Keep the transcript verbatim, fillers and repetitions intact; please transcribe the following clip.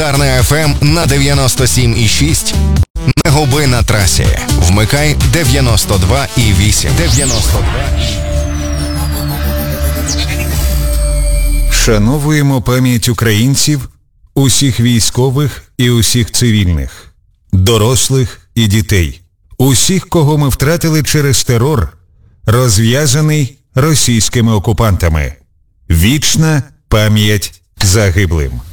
Дарне еф ем на дев'яносто сім і шість. Не губи на трасі. Вмикай дев'яносто два і вісім. дев'яносто два. Вшановуємо пам'ять українців, усіх військових і усіх цивільних, дорослих і дітей, усіх, кого ми втратили через терор, розв'язаний російськими окупантами. Вічна пам'ять загиблим.